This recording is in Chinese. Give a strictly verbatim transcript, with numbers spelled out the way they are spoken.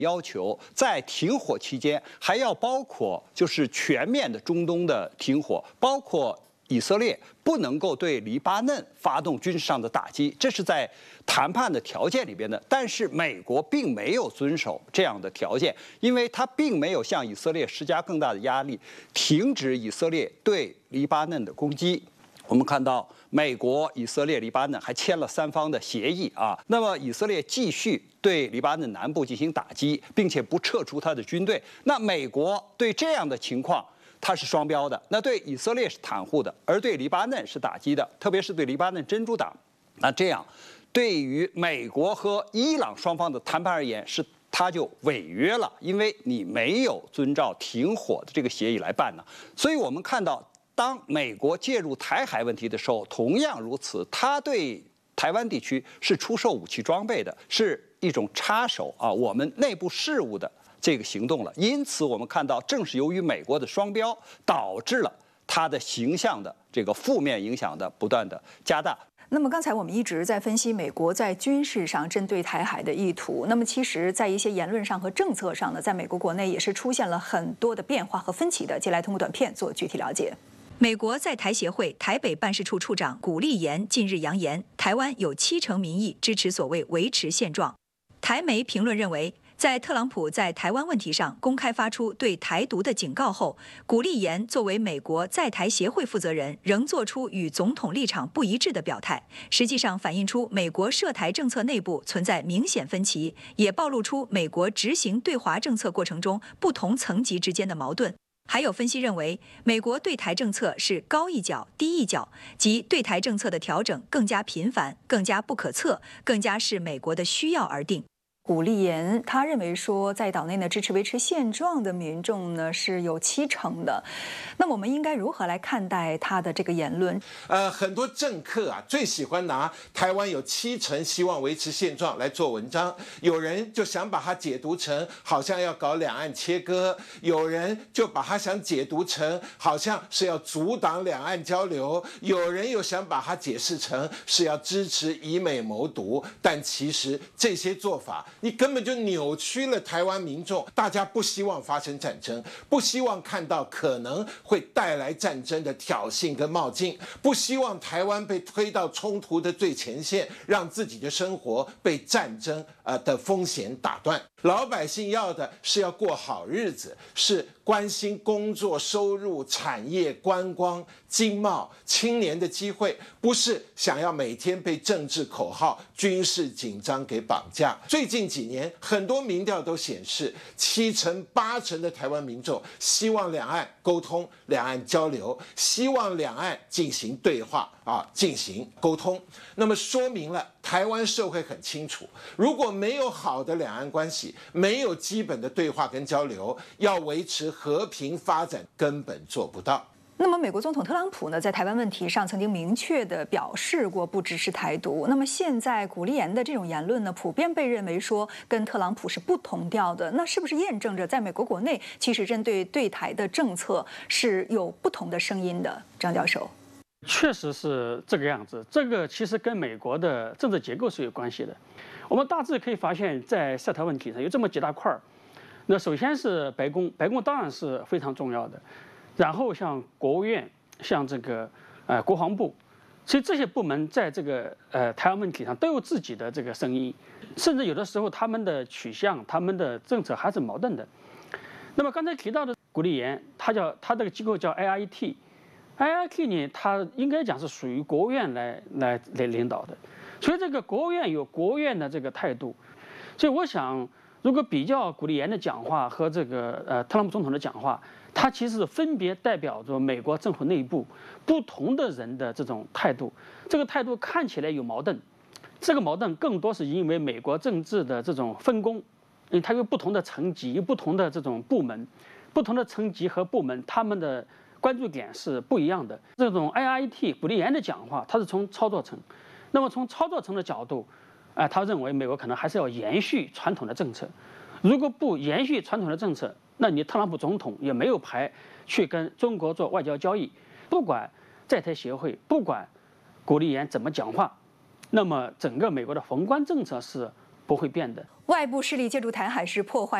要求在停火期间还要包括就是全面的中东的停火，包括以色列不能够对黎巴嫩发动军事上的打击，这是在谈判的条件里边的。但是美国并没有遵守这样的条件，因为它并没有向以色列施加更大的压力，停止以色列对黎巴嫩的攻击。我们看到美国、以色列、黎巴嫩还签了三方的协议啊。那么以色列继续对黎巴嫩南部进行打击，并且不撤出他的军队。那美国对这样的情况，它是双标的。那对以色列是袒护的，而对黎巴嫩是打击的，特别是对黎巴嫩真主党。那这样，对于美国和伊朗双方的谈判而言，是他就违约了，因为你没有遵照停火的这个协议来办呢。所以我们看到，当美国介入台海问题的时候，同样如此，他对台湾地区是出售武器装备的，是一种插手啊我们内部事务的这个行动了。因此，我们看到，正是由于美国的双标，导致了它的形象的这个负面影响的不断的加大。 那么刚才我们一直在分析美国在军事上针对台海的意图，那么其实在一些言论上和政策上呢，在美国国内也是出现了很多的变化和分歧的。接下来通过短片做具体了解。 美国在台协会台北办事处处长古立言近日扬言，台湾有七成民意支持所谓维持现状。台媒评论认为，在特朗普在台湾问题上公开发出对台独的警告后，古立言作为美国在台协会负责人，仍做出与总统立场不一致的表态，实际上反映出美国涉台政策内部存在明显分歧，也暴露出美国执行对华政策过程中不同层级之间的矛盾。还有分析认为，美国对台政策是高一脚低一脚，即对台政策的调整更加频繁、更加不可测，更加是美国的需要而定。 古立言他认为说，在岛内呢支持维持现状的民众呢是有七成的。那我们应该如何来看待他的这个言论？ 呃，很多政客啊最喜欢拿台湾有七成希望维持现状来做文章，有人就想把它解读成好像要搞两岸切割，有人就把它想解读成好像是要阻挡两岸交流，有人又想把它解释成是要支持以美谋独。但其实这些做法，你根本就扭曲了台湾民众，大家不希望发生战争，不希望看到可能会带来战争的挑衅跟冒进，不希望台湾被推到冲突的最前线，让自己的生活被战争呃的风险打断。老百姓要的是要过好日子，是关心工作、收入、产业、观光、经贸、青年的机会，不是想要每天被政治口号、军事紧张给绑架。最近几年，很多民调都显示，七成八成的台湾民众希望两岸沟通、两岸交流，希望两岸进行对话啊，进行沟通。那么说明了台湾社会很清楚，如果没有好的两岸关系，没有基本的对话跟交流，要维持和平发展根本做不到。 那么，美国总统特朗普呢，在台湾问题上曾经明确地表示过不支持台独。那么现在古立言的这种言论呢，普遍被认为说跟特朗普是不同调的。那是不是验证着在美国国内，其实针对对台的政策是有不同的声音的？张教授， 确实是这个样子。这个其实跟美国的政治结构是有关系的。我们大致可以发现，在涉台问题上有这么几大块儿。那首先是白宫，白宫当然是非常重要的。然后像国务院，像这个呃国防部，其实这些部门在这个呃台湾问题上都有自己的这个声音，甚至有的时候他们的取向、他们的政策还是矛盾的。那么刚才提到的古立言，他叫他这个机构叫 I I T，I I T 呢，它应该讲是属于国务院来来来领导的，所以这个国务院有国务院的这个态度，所以我想，如果比较古立言的讲话和这个呃特朗普总统的讲话，它其实分别代表着美国政府内部不同的人的这种态度。这个态度看起来有矛盾，这个矛盾更多是因为美国政治的这种分工，因为它有不同的层级、有不同的这种部门，不同的层级和部门，他们的关注点是不一样的。这种 I I T 古立言的讲话，它是从操作层，那么从操作层的角度，啊、呃，他认为美国可能还是要延续传统的政策，如果不延续传统的政策，那你特朗普总统也没有牌去跟中国做外交交易。不管在台协会，不管古立言怎么讲话，那么整个美国的宏观政策是不会变的。 外部势力借助台海是破坏